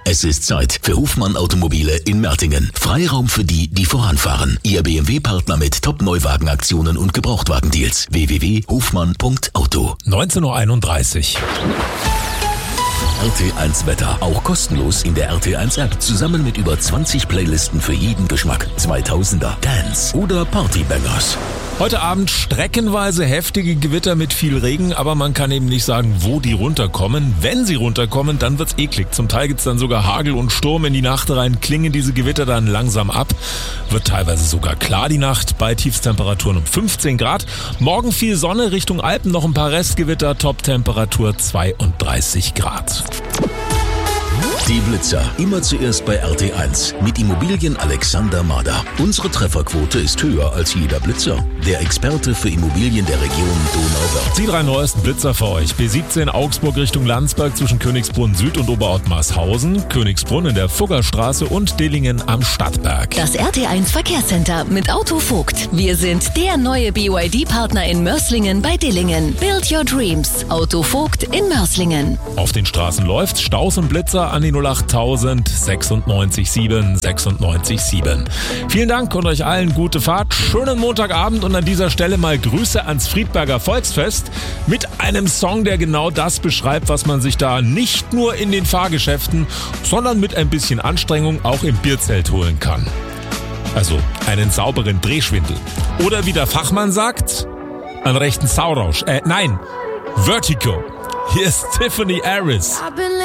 Es ist Zeit für Hofmann Automobile in Mertingen. Freiraum für die, die voranfahren. Ihr BMW-Partner mit Top-Neuwagenaktionen und Gebrauchtwagendeals. www.hofmann.auto. 19:31 Uhr. RT1 Wetter, auch kostenlos in der RT1 App, zusammen mit über 20 Playlisten für jeden Geschmack. 2000er, Dance oder Partybangers. Heute Abend streckenweise heftige Gewitter mit viel Regen, aber man kann eben nicht sagen, wo die runterkommen. Wenn sie runterkommen, dann wird's eklig. Zum Teil gibt's dann sogar Hagel und Sturm in die Nacht rein, klingen diese Gewitter dann langsam ab. Wird teilweise sogar klar die Nacht bei Tiefstemperaturen um 15 Grad. Morgen viel Sonne, Richtung Alpen noch ein paar Restgewitter, Toptemperatur 32 Grad. Die Blitzer, immer zuerst bei RT1 mit Immobilien Alexander Mader. Unsere Trefferquote ist höher als jeder Blitzer. Der Experte für Immobilien der Region Donauwörth. Die 3 neuesten Blitzer für euch. B17 Augsburg Richtung Landsberg zwischen Königsbrunn Süd und Oberort-Marshausen, Königsbrunn in der Fuggerstraße und Dillingen am Stadtberg. Das RT1 Verkehrscenter mit Autovogt. Wir sind der neue BYD-Partner in Mörslingen bei Dillingen. Build your dreams. Autovogt in Mörslingen. Auf den Straßen läuft's. Staus und Blitzer an die 08000 96 7 96 7. Vielen Dank und euch allen gute Fahrt. Schönen Montagabend und an dieser Stelle mal Grüße ans Friedberger Volksfest mit einem Song, der genau das beschreibt, was man sich da nicht nur in den Fahrgeschäften, sondern mit ein bisschen Anstrengung auch im Bierzelt holen kann. Also einen sauberen Drehschwindel. Oder wie der Fachmann sagt, einen rechten Saurausch. Vertigo. Hier ist Tiffany Harris.